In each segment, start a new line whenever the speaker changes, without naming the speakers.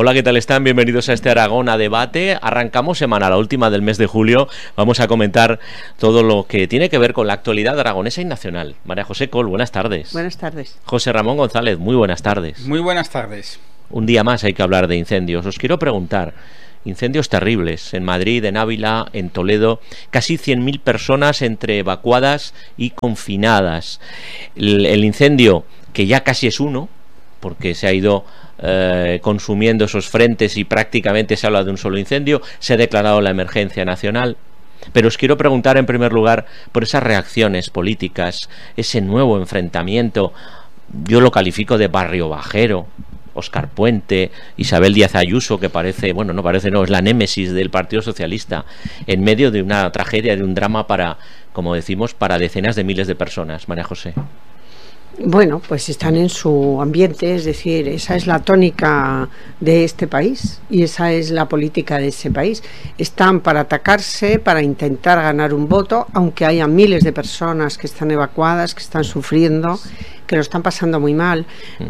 Hola, ¿qué tal están? Bienvenidos a este Aragón a Debate. Arrancamos semana, la última del mes de julio. Vamos a comentar todo lo que tiene que ver con la actualidad aragonesa y nacional. María José Col, buenas tardes.
Buenas tardes.
José Ramón González, muy buenas tardes.
Muy buenas tardes.
Un día más hay que hablar de incendios. Os quiero preguntar, incendios terribles en Madrid, en Ávila, en Toledo, casi 100.000 personas entre evacuadas y confinadas. El incendio, que ya casi es uno, porque se ha ido consumiendo esos frentes y prácticamente se habla de un solo incendio, se ha declarado la emergencia nacional. Pero os quiero preguntar en primer lugar por esas reacciones políticas, ese nuevo enfrentamiento. Yo lo califico de barrio bajero. Óscar Puente, Isabel Díaz Ayuso, que parece, bueno, no parece, no, es la némesis del Partido Socialista, en medio de una tragedia, de un drama para, como decimos, para decenas de miles de personas. María José.
Bueno, pues están en su ambiente, es decir, esa es la tónica de este país y esa es la política de ese país. Están para atacarse, para intentar ganar un voto, aunque haya miles de personas que están evacuadas, que están sufriendo, que lo están pasando muy mal.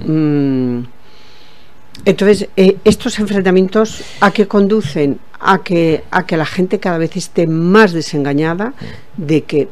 Entonces, estos enfrentamientos, ¿a qué conducen? A que la gente cada vez esté más desengañada de que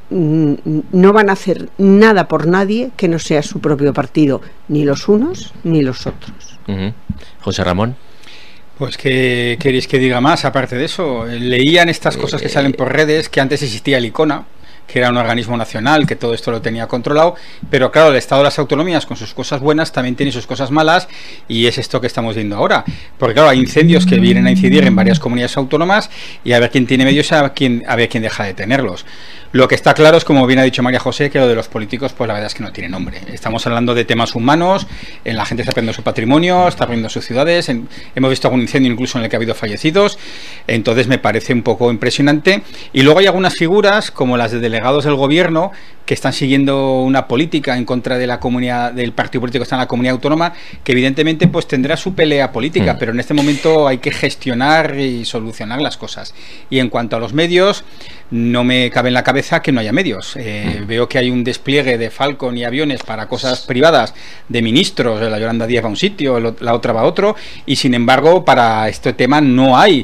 no van a hacer nada por nadie que no sea su propio partido, ni los unos ni los otros.
José Ramón.
Pues, ¿qué queréis que diga más aparte de eso? Leían estas cosas que salen por redes, que antes existía el ICONA, que era un organismo nacional, que todo esto lo tenía controlado, pero claro, el Estado de las autonomías, con sus cosas buenas, también tiene sus cosas malas, y es esto que estamos viendo ahora. Porque claro, hay incendios que vienen a incidir en varias comunidades autónomas, y a ver quién tiene medios, a ver quién deja de tenerlos. Lo que está claro es, como bien ha dicho María José, que lo de los políticos, pues la verdad es que no tiene nombre. Estamos hablando de temas humanos, en la gente está perdiendo su patrimonio, está perdiendo sus ciudades, hemos visto algún incendio incluso en el que ha habido fallecidos, entonces me parece un poco impresionante. Y luego hay algunas figuras, como las de delegados del gobierno, que están siguiendo una política en contra de la comunidad, del partido político que está en la comunidad autónoma, que evidentemente pues tendrá su pelea política, pero en este momento hay que gestionar y solucionar las cosas. Y en cuanto a los medios, no me cabe en la cabeza que no haya medios. Veo que hay un despliegue de Falcon y aviones para cosas privadas de ministros, la Yolanda Díaz va a un sitio, la otra va a otro, y sin embargo para este tema no hay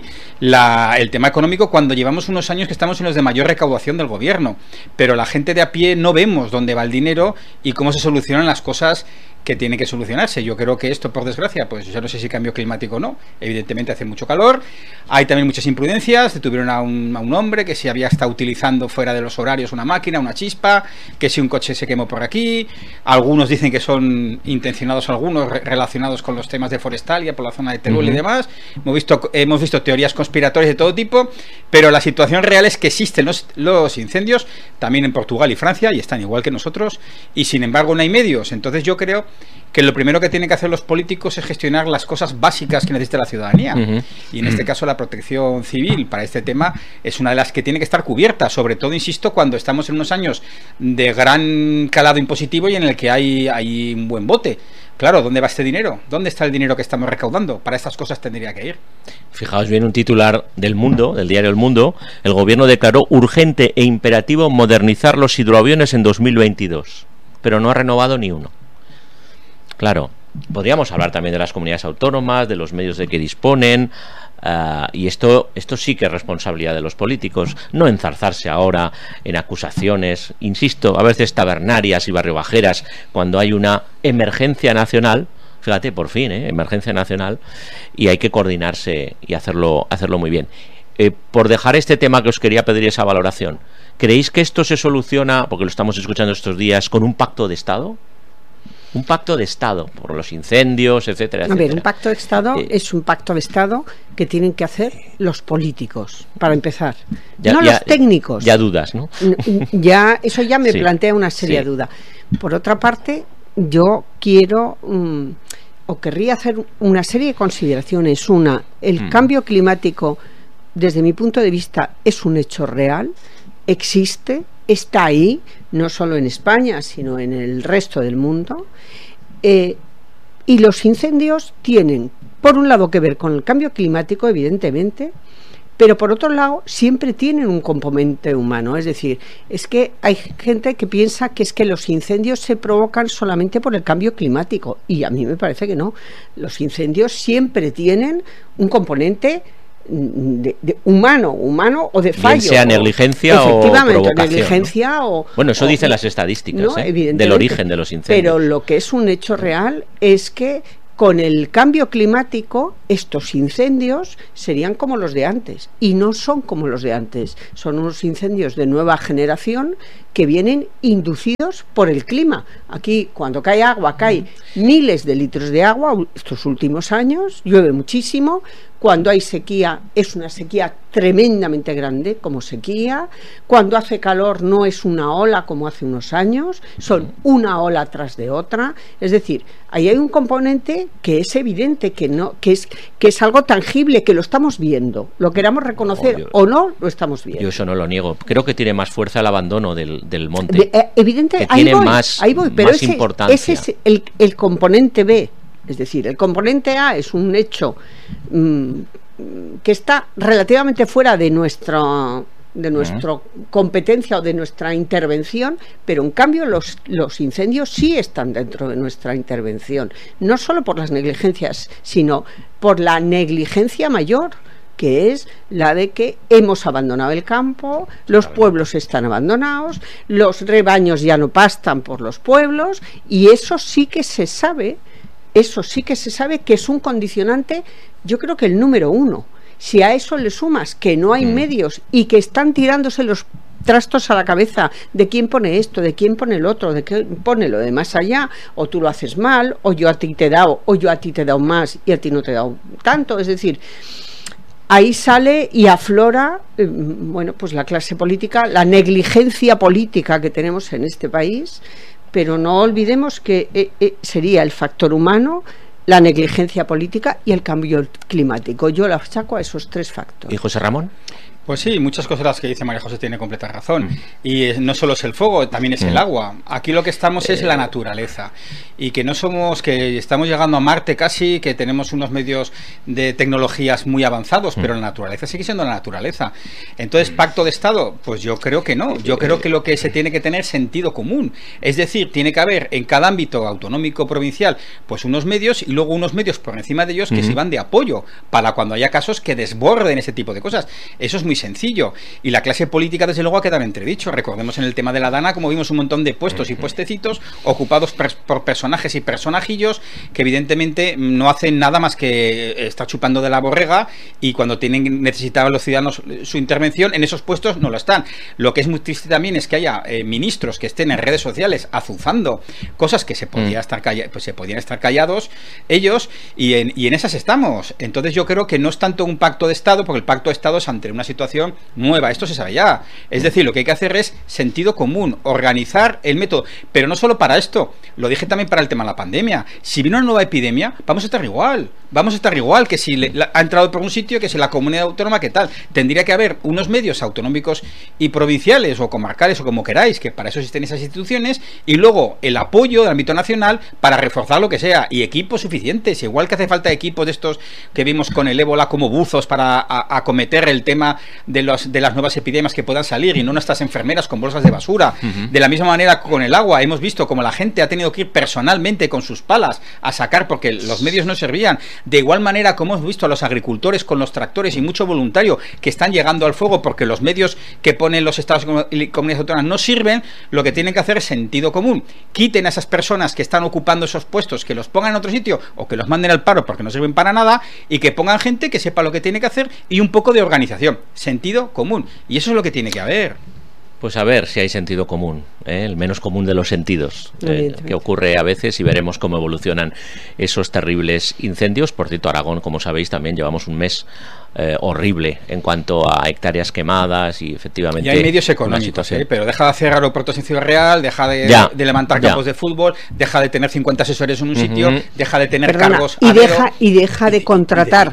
el tema económico, cuando llevamos unos años que estamos en los de mayor recaudación del gobierno, pero la gente de a pie no vemos dónde va el dinero y cómo se solucionan las cosas que tiene que solucionarse. Yo creo que esto, por desgracia, pues yo no sé si cambio climático o no, evidentemente hace mucho calor, hay también muchas imprudencias, detuvieron a un hombre que si había estado utilizando fuera de los horarios una máquina, una chispa, que si un coche se quemó por aquí, algunos dicen que son intencionados, algunos relacionados con los temas de Forestalia, por la zona de Teruel y demás. Hemos visto teorías conspiratorias de todo tipo, pero la situación real es que existen los incendios, también en Portugal y Francia, y están igual que nosotros, y sin embargo no hay medios. Entonces yo creo que lo primero que tienen que hacer los políticos es gestionar las cosas básicas que necesita la ciudadanía. Y en este caso la protección civil para este tema es una de las que tiene que estar cubierta, sobre todo, insisto, cuando estamos en unos años de gran calado impositivo y en el que hay un buen bote. Claro, ¿dónde va este dinero? ¿Dónde está el dinero que estamos recaudando? Para estas cosas tendría que ir.
Fijaos bien un titular del Mundo, del diario El Mundo. El gobierno declaró urgente e imperativo modernizar los hidroaviones en 2022, pero no ha renovado ni uno. Claro, podríamos hablar también de las comunidades autónomas, de los medios de que disponen, y esto sí que es responsabilidad de los políticos, no enzarzarse ahora en acusaciones, insisto, a veces tabernarias y barriobajeras, cuando hay una emergencia nacional. Fíjate, por fin, emergencia nacional, y hay que coordinarse y hacerlo muy bien. Por dejar este tema que os quería pedir esa valoración, ¿creéis que esto se soluciona, porque lo estamos escuchando estos días, con un pacto de Estado? Un pacto de Estado por los incendios, etcétera, etcétera.
A ver, un pacto de Estado es un pacto de Estado que tienen que hacer los políticos, para empezar. Los técnicos.
Ya dudas, ¿no?
Eso ya me plantea una seria duda. Por otra parte, yo quiero o querría hacer una serie de consideraciones. El cambio climático, desde mi punto de vista, es un hecho real, existe, está ahí, no solo en España, sino en el resto del mundo, y los incendios tienen, por un lado, que ver con el cambio climático, evidentemente, pero por otro lado siempre tienen un componente humano, es decir, es que hay gente que piensa que es que los incendios se provocan solamente por el cambio climático, y a mí me parece que no. Los incendios siempre tienen un componente de humano o de fallo,
bien sea negligencia o provocación,
negligencia, ¿no?
Bueno, eso dicen las estadísticas,
¿no?
Del origen de los incendios.
Pero lo que es un hecho real es que con el cambio climático estos incendios serían como los de antes, y no son como los de antes, son unos incendios de nueva generación que vienen inducidos por el clima. Aquí cuando cae agua, cae miles de litros de agua estos últimos años, llueve muchísimo. Cuando hay sequía, es una sequía tremendamente grande como sequía. Cuando hace calor no es una ola como hace unos años, son una ola tras de otra. Es decir, ahí hay un componente que es evidente, que es algo tangible, que lo estamos viendo. Lo queramos reconocer o no, lo estamos viendo.
Yo eso no lo niego. Creo que tiene más fuerza el abandono del monte.
Evidente,
que tiene más importancia.
Ese es el componente B. Es decir, el componente A es un hecho que está relativamente fuera de nuestra competencia o de nuestra intervención, pero en cambio los incendios sí están dentro de nuestra intervención, no solo por las negligencias, sino por la negligencia mayor, que es la de que hemos abandonado el campo, los pueblos están abandonados, los rebaños ya no pastan por los pueblos, y eso sí que se sabe. Eso sí que se sabe que es un condicionante, yo creo que el número 1. Si a eso le sumas que no hay medios y que están tirándose los trastos a la cabeza de quién pone esto, de quién pone el otro, de quién pone lo de más allá, o tú lo haces mal, o yo a ti te he dado, o yo a ti te he dado más y a ti no te he dado tanto, es decir, ahí sale y aflora, bueno, pues la clase política, la negligencia política que tenemos en este país. Pero no olvidemos que sería el factor humano, la negligencia política y el cambio climático. Yo la saco a esos 3 factores.
¿Y José Ramón?
Pues sí, muchas cosas las que dice María José tiene completa razón. Y no solo es el fuego, también es el agua. Aquí lo que estamos es la naturaleza. Y que no somos, que estamos llegando a Marte casi, que tenemos unos medios de tecnologías muy avanzados, pero la naturaleza sigue siendo la naturaleza. Entonces, ¿pacto de Estado? Pues yo creo que no. Yo creo que lo que se tiene que tener es sentido común. Es decir, tiene que haber en cada ámbito autonómico, provincial, pues unos medios y luego unos medios por encima de ellos que sirvan de apoyo para cuando haya casos que desborden ese tipo de cosas. Eso es muy sencillo, y la clase política desde luego ha quedado entredicho. Recordemos en el tema de la Dana como vimos un montón de puestos y puestecitos ocupados por personajes y personajillos que evidentemente no hacen nada más que estar chupando de la borrega, y cuando necesitaban los ciudadanos su intervención en esos puestos no lo están. Lo que es muy triste también es que haya ministros que estén en redes sociales azuzando cosas que se podían estar callados ellos, y en esas estamos. Entonces yo creo que no es tanto un pacto de Estado, porque el pacto de Estado es ante una situación nueva, esto se sabe ya. Es decir, lo que hay que hacer es sentido común, organizar el método, pero no solo para esto, lo dije también para el tema de la pandemia. Si viene una nueva epidemia, vamos a estar igual que si ha entrado por un sitio, que si la comunidad autónoma, ¿qué tal? Tendría que haber unos medios autonómicos y provinciales o comarcales o como queráis, que para eso existen esas instituciones, y luego el apoyo del ámbito nacional para reforzar lo que sea, y equipos suficientes, igual que hace falta equipos de estos que vimos con el ébola como buzos para acometer el tema de las nuevas epidemias que puedan salir, y no nuestras enfermeras con bolsas de basura. De la misma manera con el agua, hemos visto como la gente ha tenido que ir personalmente con sus palas a sacar porque los medios no servían. De igual manera como hemos visto a los agricultores con los tractores y mucho voluntario que están llegando al fuego porque los medios que ponen los estados y comunidades autónomas no sirven. Lo que tienen que hacer es sentido común. Quiten a esas personas que están ocupando esos puestos, que los pongan en otro sitio o que los manden al paro porque no sirven para nada, y que pongan gente que sepa lo que tiene que hacer y un poco de organización. Sentido común, y eso es lo que tiene que haber.
Pues a ver si hay sentido común, el menos común de los sentidos, que ocurre a veces, y veremos cómo evolucionan esos terribles incendios. Por cierto, Aragón, como sabéis, también llevamos un mes horrible en cuanto a hectáreas quemadas, y efectivamente...
Y hay medios económicos, pero deja de hacer aeropuertos en Ciudad Real, deja de levantar campos de fútbol, deja de tener 50 asesores en un sitio, deja de tener cargos...
Y deja de contratar,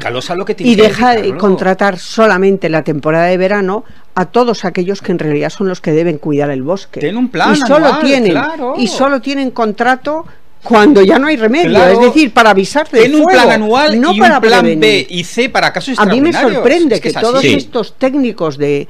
contratar solamente la temporada de verano a todos aquellos que en realidad son los que deben cuidar el bosque.
Tiene un plan
y solo tienen contrato cuando ya no hay remedio,
claro,
es decir, para avisar de
fuego, un plan anual
no
y
para
un plan
prevenir.
B y C para casos extraordinarios.
A mí me sorprende que todos
sí.
estos técnicos de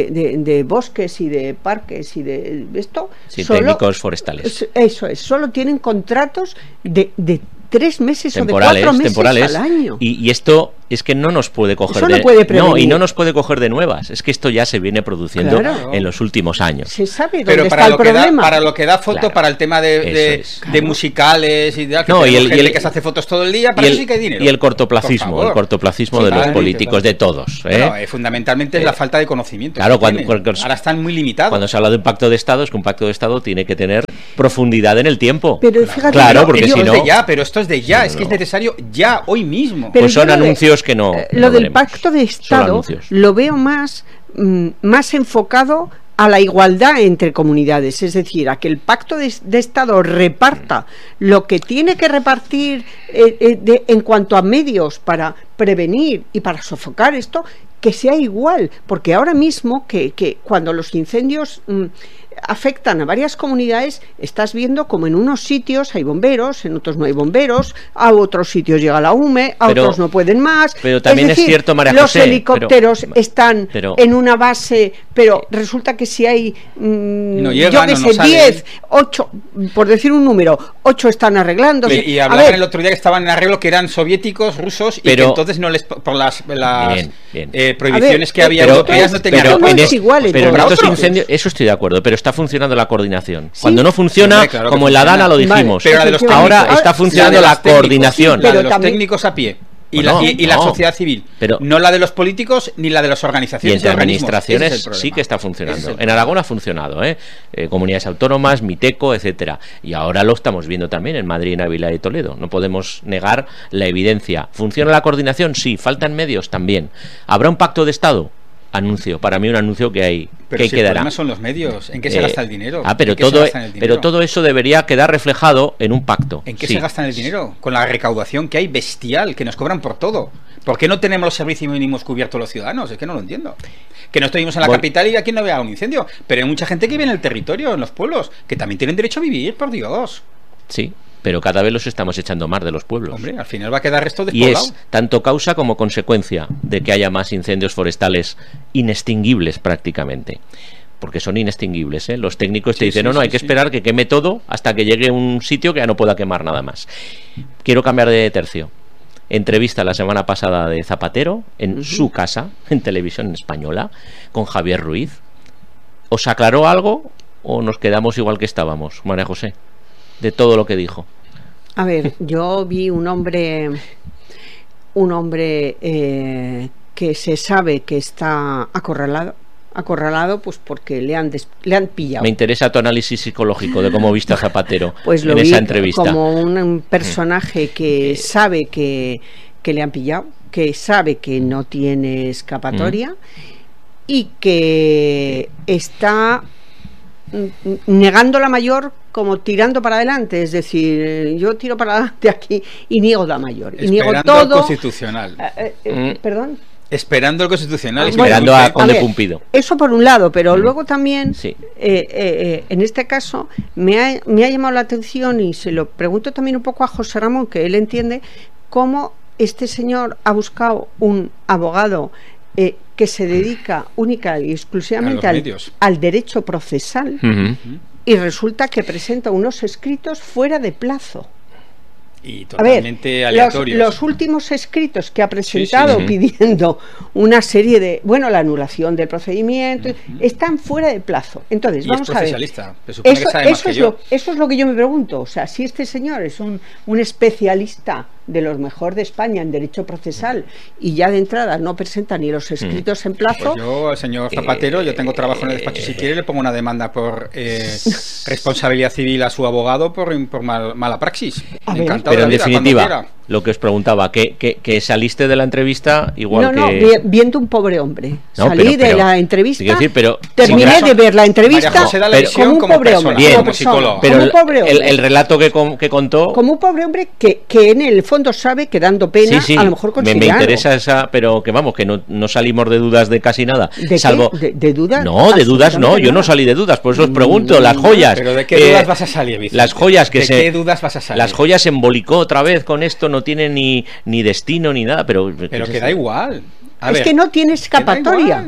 bosques y de parques y de esto,
sí, técnicos forestales.
Eso es, solo tienen contratos de 3 meses
temporales,
o de 4 meses
temporales,
al año.
Y esto es que no nos puede coger
Eso no puede prevenir.
y no nos puede coger de nuevas. Es que esto ya se viene produciendo
Claro.
en los últimos años.
Se sabe dónde
Pero
está el problema.
para lo que da foto,
Claro.
para el tema de musicales y de que gente que se hace fotos todo el día, para eso sí que hay dinero.
Y el cortoplacismo
Sí,
de los políticos, de todos.
Bueno, fundamentalmente es la falta de conocimiento.
Claro,
ahora están muy limitados.
Cuando se habla de un pacto de Estado, es que un pacto de Estado tiene que tener profundidad en el tiempo.
Pero fíjate,
claro, porque si no...
pero esto es de ya, es que es necesario ya, hoy mismo.
Pero
pues son
yo
anuncios que no...
Lo
no
del
veremos.
pacto de Estado
anuncios.
lo veo más enfocado a la igualdad entre comunidades, es decir, a que el pacto de Estado reparta lo que tiene que repartir en cuanto a medios para prevenir y para sofocar esto, que sea igual, porque ahora mismo que cuando los incendios afectan a varias comunidades, estás viendo como en unos sitios hay bomberos, en otros no hay bomberos, a otros sitios llega la UME, a otros no pueden más.
Pero también es cierto, María José,
los helicópteros están en una base, pero resulta que si hay,
no llegan,
yo que sé, 10, 8, por decir un número, 8 están arreglando.
Y hablaban el otro día que estaban en arreglo, que eran soviéticos, rusos, y que entonces no les, por las prohibiciones que había europeas, no tenían
pero en estos incendios, eso estoy de acuerdo, pero está funcionando la coordinación. Sí. Cuando no funciona, claro como en la Dana lo dijimos,
pero
ahora está funcionando la coordinación.
La de los técnicos a pie. Y la sociedad civil, pero no la de los políticos ni la de las organizaciones.
Y entre administraciones sí que está funcionando. En Aragón ha funcionado, comunidades autónomas, Miteco, etcétera. Y ahora lo estamos viendo también en Madrid, en Ávila y Toledo. No podemos negar la evidencia. ¿Funciona la coordinación? Sí. ¿Faltan medios? También. ¿Habrá un pacto de Estado? Anuncio, para mí un anuncio que hay
pero
que
si
quedará.
El problema son los medios, ¿en qué se gasta el dinero?
Pero todo eso debería quedar reflejado en un pacto.
¿En qué se gasta el dinero? Con la recaudación que hay bestial, que nos cobran por todo. ¿Por qué no tenemos los servicios mínimos cubiertos los ciudadanos? Es que no lo entiendo. Que no estuvimos en la capital y aquí no vea un incendio, pero hay mucha gente que vive en el territorio, en los pueblos, que también tienen derecho a vivir, por Dios.
Sí. Pero cada vez los estamos echando más de los pueblos.
Hombre, al final va a quedar resto despoblado.
Y es tanto causa como consecuencia de que haya más incendios forestales inextinguibles prácticamente. Porque son inextinguibles, ¿eh? Los técnicos te dicen, no, hay que esperar que queme todo hasta que llegue un sitio que ya no pueda quemar nada más. Quiero cambiar de tercio. Entrevista la semana pasada de Zapatero en su casa, en televisión española, con Javier Ruiz. ¿Os aclaró algo o nos quedamos igual que estábamos, María José? De todo lo que dijo.
A ver, yo vi un hombre que se sabe que está acorralado pues porque le han pillado.
Me interesa tu análisis psicológico de cómo viste a Zapatero
pues
en esa entrevista.
Como un personaje que sabe que le han pillado, que sabe que no tiene escapatoria y que está negando la mayor como tirando para adelante, es decir, yo tiro para adelante aquí y niego la mayor. Y niego todo.
El Constitucional.
¿Perdón?
Esperando el Constitucional.
Esperando a Conde Pumpido.
Eso por un lado, pero luego también, en este caso, me ha llamado la atención y se lo pregunto también un poco a José Ramón, que él entiende cómo este señor ha buscado un abogado que se dedica única y exclusivamente al derecho procesal y resulta que presenta unos escritos fuera de plazo.
Y totalmente aleatorios.
Los últimos escritos que ha presentado pidiendo una serie de, la anulación del procedimiento, están fuera de plazo. Entonces, vamos a ver. Eso es lo que yo me pregunto. O sea, si este señor es un especialista de los mejor de España en derecho procesal y ya de entrada no presenta ni los escritos en plazo.
Pues yo, al señor Zapatero, yo tengo trabajo en el despacho, si quiere le pongo una demanda por responsabilidad civil a su abogado por mala praxis.
Pero en definitiva, lo que os preguntaba, que saliste de la entrevista igual
viendo un pobre hombre. Salí de la entrevista, terminé de ver la entrevista
como un pobre hombre,
pero el relato que contó,
como un pobre hombre que en el fondo fondo sabe que dando pena a lo mejor consigue
me interesa algo. Esa, pero que vamos, que no salimos de dudas de casi nada.
¿De
salvo
qué? ¿De dudas?
No, de dudas no, yo no salí de dudas, por eso os pregunto, las joyas.
¿Pero de qué dudas vas a salir, Vicente?
Las joyas que
¿De qué dudas vas a salir?
Las joyas se embolicó otra vez con esto, no tiene ni destino ni nada, pero
que da igual.
Es que no tiene escapatoria.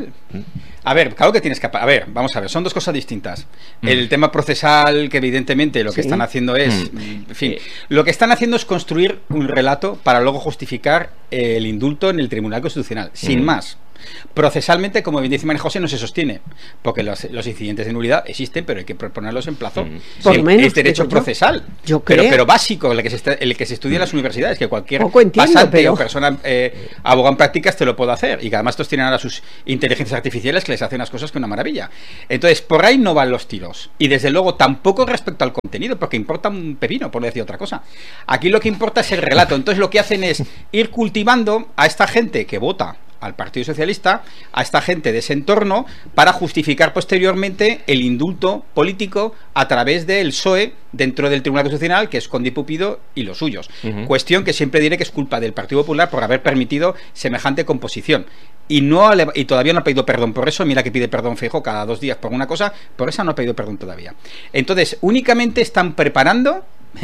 A ver, claro que tienes que... A ver, vamos a ver, son dos cosas distintas. El tema procesal, que evidentemente lo que están haciendo es... En fin, lo que están haciendo es construir un relato para luego justificar el indulto en el Tribunal Constitucional, sin más. Procesalmente, como bien dice María José, no se sostiene, porque los incidentes de nulidad existen, pero hay que proponerlos en plazo.
Por lo menos,
es derecho procesal,
yo creo.
Pero básico, el que se estudia en las universidades, que cualquier
pasante
o persona abogado en prácticas te lo puede hacer, y que además estos tienen ahora sus inteligencias artificiales que les hacen las cosas que una maravilla. Entonces, por ahí no van los tiros, y desde luego tampoco respecto al contenido, porque importa un pepino, por no decir otra cosa. Aquí lo que importa es el relato. Entonces lo que hacen es ir cultivando a esta gente que vota al Partido Socialista, a esta gente de ese entorno, para justificar posteriormente el indulto político a través del PSOE dentro del Tribunal Constitucional, que es Conde y Pupido y los suyos. Cuestión que siempre diré que es culpa del Partido Popular por haber permitido semejante composición. Y todavía no ha pedido perdón por eso. Mira que pide perdón Feijóo cada 2 días por una cosa, por esa no ha pedido perdón todavía. Entonces, únicamente están preparando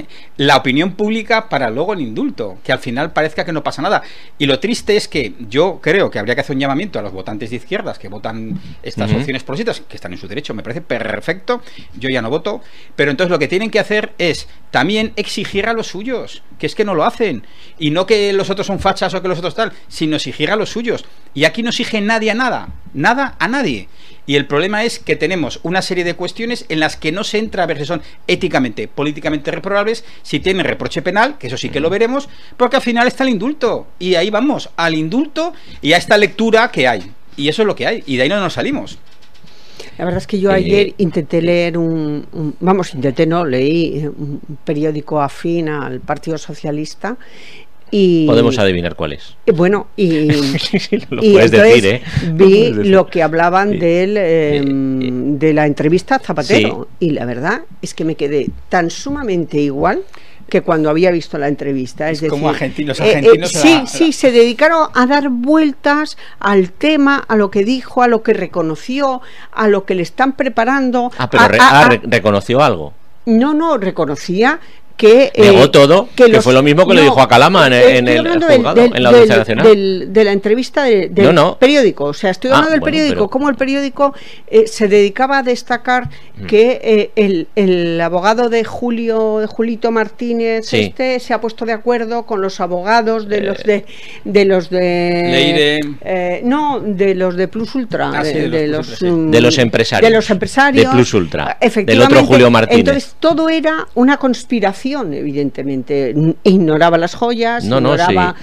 la opinión pública para luego el indulto, que al final parezca que no pasa nada. Y lo triste es que yo creo que habría que hacer un llamamiento a los votantes de izquierdas que votan estas opciones progresistas, que están en su derecho, me parece perfecto, yo ya no voto, pero entonces lo que tienen que hacer es también exigir a los suyos, que es que no lo hacen, y no que los otros son fachas o que los otros tal, sino exigir a los suyos. Y aquí no exige nadie a nada a nadie. Y el problema es que tenemos una serie de cuestiones en las que no se entra a ver si son éticamente, políticamente reprobables, si tienen reproche penal, que eso sí que lo veremos, porque al final está el indulto. Y ahí vamos, al indulto y a esta lectura que hay. Y eso es lo que hay. Y de ahí no nos salimos.
La verdad es que yo ayer intenté leer leí un periódico afín al Partido Socialista. Y
podemos adivinar cuál es.
Bueno, y
lo puedes decir, ¿eh?
Vi lo que hablaban de la entrevista a Zapatero, y la verdad es que me quedé tan sumamente igual que cuando había visto la entrevista. Es decir,
como los argentinos
sí, se dedicaron a dar vueltas al tema, a lo que dijo, a lo que reconoció, a lo que le están preparando.
¿Reconoció algo?
No, reconocía que
negó todo, que fue lo mismo que le dijo a Calama en el juzgado, en la Audiencia Nacional.
De la entrevista del periódico, o sea, estoy hablando del periódico, cómo el periódico se dedicaba a destacar que el abogado de Julito Martínez se ha puesto de acuerdo con los abogados de los de
Leire,
de los de Plus Ultra,
de los empresarios de Plus Ultra, del otro Julio Martínez.
Entonces todo era una conspiración. Evidentemente ignoraba las joyas, ignoraba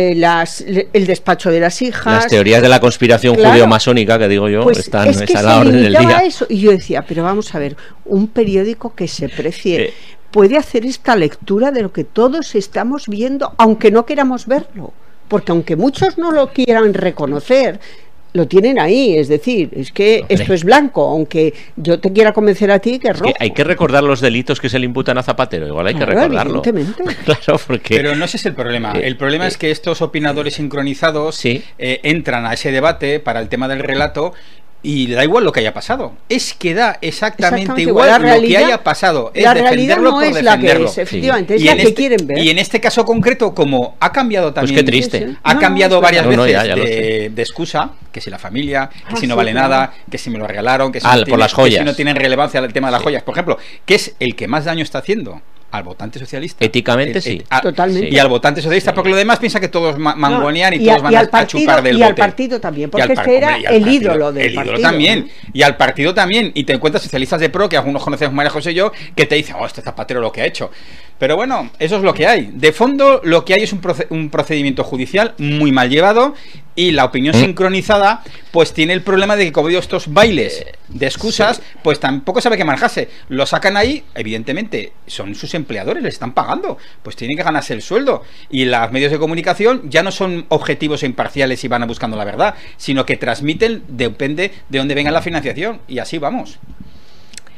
el despacho de las hijas,
las teorías de la conspiración judeo-masónica, que digo yo,
pues
están
es que
a la orden del día.
Eso. Y yo decía, pero vamos a ver, un periódico que se precie puede hacer esta lectura de lo que todos estamos viendo, aunque no queramos verlo, porque aunque muchos no lo quieran reconocer, lo tienen ahí, es decir, es que esto es blanco, aunque yo te quiera convencer a ti que es rojo.
Hay que recordar los delitos que se le imputan a Zapatero, igual hay que recordarlo.
Claro,
pero no ese es el problema. El problema es que estos opinadores sincronizados entran a ese debate para el tema del relato y le da igual lo que haya pasado. Es que da exactamente igual lo que haya pasado. Es
la realidad no es la que es, efectivamente, es la que quieren ver.
Y en este caso concreto, como ha cambiado también...
Pues qué triste.
Ha cambiado varias veces de excusa, que si la familia, que si no vale nada, que si me lo regalaron, que si,
por las joyas,
que si no tienen relevancia el tema de las joyas, por ejemplo, que es el que más daño está haciendo al votante socialista.
Éticamente sí.
Totalmente.
Y al votante socialista, porque lo demás piensa que todos mangonean y todos van a chupar del bote.
Y al partido también, porque este era el ídolo del partido.
El ídolo también. Y al partido también. Y te encuentras socialistas de pro, que algunos conocemos, María José y yo, que te dicen, este Zapatero lo que ha hecho. Pero bueno, eso es lo que hay. De fondo, lo que hay es un procedimiento judicial muy mal llevado, y la opinión sincronizada pues tiene el problema de que, como digo, estos bailes de excusas pues tampoco sabe qué manejarse. Lo sacan ahí, evidentemente son sus empleadores, les están pagando, pues tienen que ganarse el sueldo, y los medios de comunicación ya no son objetivos e imparciales y van buscando la verdad, sino que transmiten, depende de dónde venga la financiación, y así vamos.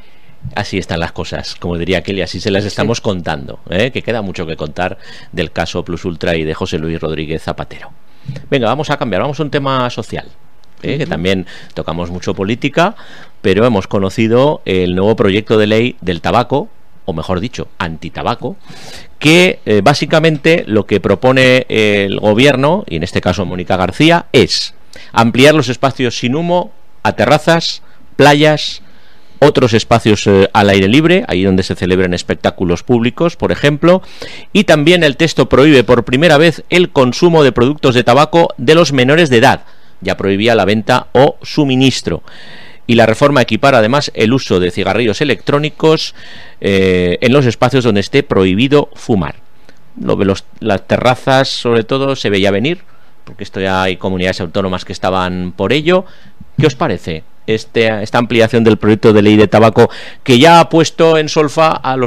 Así están las cosas, como diría Kelly, así se las estamos contando, que queda mucho que contar del caso Plus Ultra y de José Luis Rodríguez Zapatero. Venga, vamos a cambiar, vamos a un tema social, que también tocamos mucho política, pero hemos conocido el nuevo proyecto de ley del tabaco, o mejor dicho, antitabaco, que básicamente lo que propone el gobierno, y en este caso Mónica García, es ampliar los espacios sin humo a terrazas, playas, otros espacios al aire libre, ahí donde se celebran espectáculos públicos, por ejemplo, y también el texto prohíbe por primera vez el consumo de productos de tabaco de los menores de edad, ya prohibía la venta o suministro. Y la reforma equipara además el uso de cigarrillos electrónicos en los espacios donde esté prohibido fumar. Las terrazas, sobre todo, se veía venir, porque esto ya hay comunidades autónomas que estaban por ello. ¿Qué os parece esta ampliación del proyecto de ley de tabaco, que ya ha puesto en solfa a